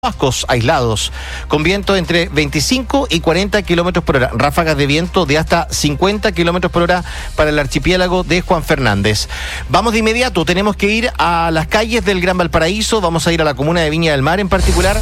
Chubascos aislados, con viento entre 25 y 40 kilómetros por hora, ráfagas de viento de hasta 50 kilómetros por hora para el archipiélago de Juan Fernández. Vamos de inmediato, tenemos que ir a las calles del Gran Valparaíso, vamos a ir a la comuna de Viña del Mar en particular.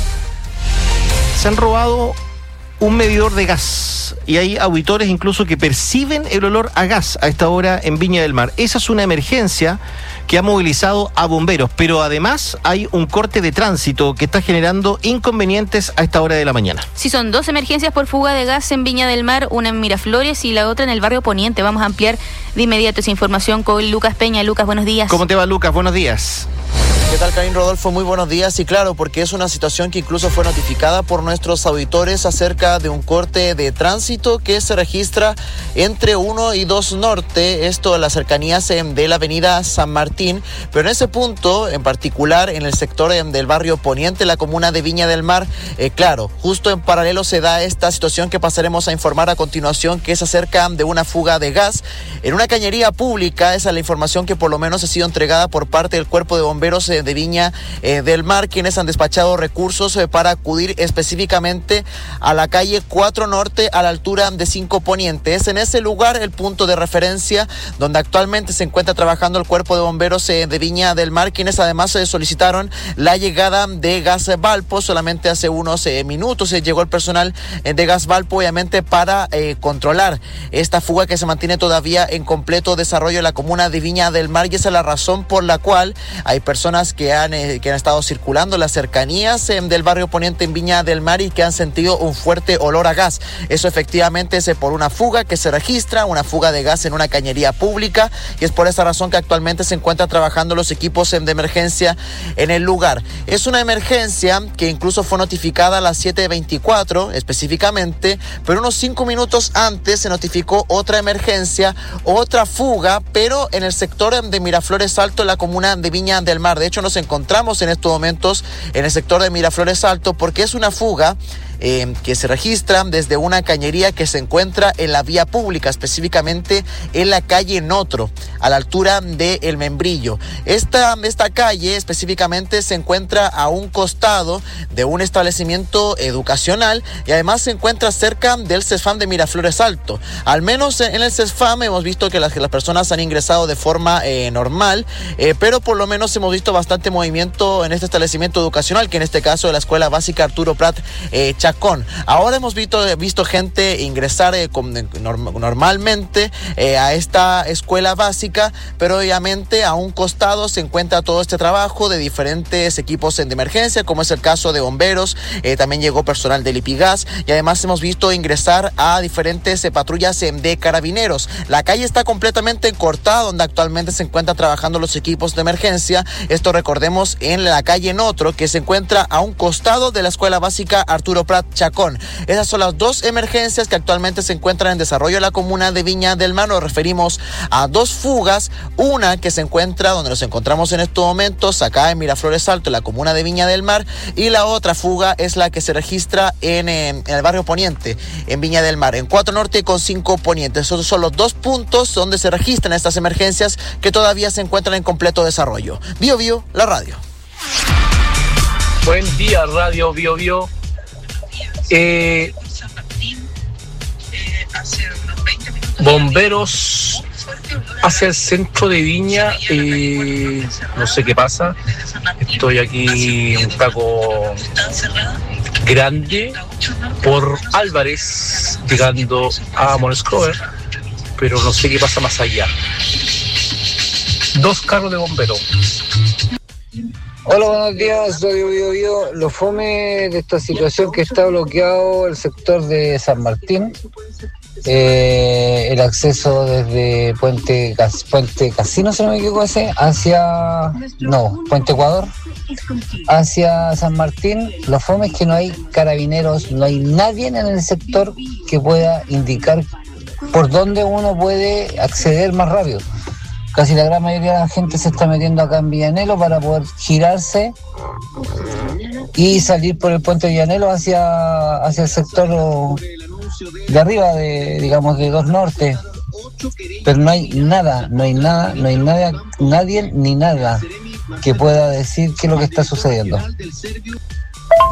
Se han robado un medidor de gas y hay auditores incluso que perciben el olor a gas a esta hora en Viña del Mar. Esa es una emergencia que ha movilizado a bomberos, pero además hay un corte de tránsito que está generando inconvenientes a esta hora de la mañana. Sí, son dos emergencias por fuga de gas en Viña del Mar, una en Miraflores y la otra en el barrio Poniente. Vamos a ampliar de inmediato esa información con Lucas Peña. Lucas, buenos días. ¿Cómo te va, Lucas? Buenos días. ¿Qué tal, Karin, Rodolfo? Muy buenos días. Y claro, porque es una situación que incluso fue notificada por nuestros auditores acerca de un corte de tránsito que se registra entre 1 y 2 Norte, esto en las cercanías de la avenida San Martín, pero en ese punto, en particular en el sector del barrio Poniente, la comuna de Viña del Mar, claro, justo en paralelo se da esta situación que pasaremos a informar a continuación, que es acerca de una fuga de gas en una cañería pública. Esa es la información que por lo menos ha sido entregada por parte del Cuerpo de Bomberos de Viña del Mar, quienes han despachado recursos para acudir específicamente a la calle 4 Norte a la altura de 5 Poniente. Es en ese lugar el punto de referencia donde actualmente se encuentra trabajando el Cuerpo de Bomberos de Viña del Mar, quienes además solicitaron la llegada de Gas Valpo. Solamente hace unos minutos llegó el personal de Gas Valpo, obviamente para controlar esta fuga que se mantiene todavía en completo desarrollo en la comuna de Viña del Mar, y esa es la razón por la cual hay personas que han estado circulando en las cercanías del barrio Poniente en Viña del Mar y que han sentido un fuerte olor a gas. Eso efectivamente es por una fuga que se registra, una fuga de gas en una cañería pública, y es por esa razón que actualmente se encuentran trabajando los equipos de emergencia en el lugar. Es una emergencia que incluso fue notificada a las 7:24 específicamente, pero unos 5 minutos antes se notificó otra emergencia, otra fuga, pero en el sector de Miraflores Alto, en la comuna de Viña del Mar. De hecho, nos encontramos en estos momentos en el sector de Miraflores Alto porque es una fuga que se registra desde una cañería que se encuentra en la vía pública, específicamente en la calle Notro, a la altura de El Membrillo. Esta calle específicamente se encuentra a un costado de un establecimiento educacional y además se encuentra cerca del CESFAM de Miraflores Alto. Al menos en el CESFAM hemos visto que las personas han ingresado de forma normal, pero por lo menos hemos visto bastante movimiento en este establecimiento educacional, que en este caso es la Escuela Básica Arturo Prat Chacón. Ahora hemos visto gente ingresar normalmente a esta escuela básica, pero obviamente a un costado se encuentra todo este trabajo de diferentes equipos de emergencia, como es el caso de bomberos, también llegó personal del Lipigas, y además hemos visto ingresar a diferentes patrullas de carabineros. La calle está completamente cortada, donde actualmente se encuentran trabajando los equipos de emergencia. Esto, recordemos, en la calle Notro, que se encuentra a un costado de la Escuela Básica Arturo Prat Chacón. Esas son las dos emergencias que actualmente se encuentran en desarrollo en la comuna de Viña del Mar. Nos referimos a dos fugas, una que se encuentra donde nos encontramos en estos momentos, acá en Miraflores Alto, en la comuna de Viña del Mar, y la otra fuga es la que se registra en el barrio Poniente, en Viña del Mar, en 4 Norte con 5 Poniente. Esos son los dos puntos donde se registran estas emergencias que todavía se encuentran en completo desarrollo. Bio Bio, la radio. Buen día, Radio Bio Bio. Bomberos hacia el centro de Viña, no sé qué pasa. Estoy aquí en un taco grande por Álvarez, llegando a Monescrover, pero no sé qué pasa más allá. 2 carros de bomberos. Hola, buenos días, Radio Bio Bio. Lo fome de esta situación que está bloqueado el sector de San Martín, el acceso desde Puente Casino, si no me equivoco, Puente Ecuador, hacia San Martín. Lo fome es que no hay carabineros, no hay nadie en el sector que pueda indicar por dónde uno puede acceder más rápido. Casi la gran mayoría de la gente se está metiendo acá en Villanelo para poder girarse y salir por el puente de Villanelo hacia el sector de arriba, de 2 Norte. Pero no hay nada, nadie ni nada que pueda decir qué es lo que está sucediendo.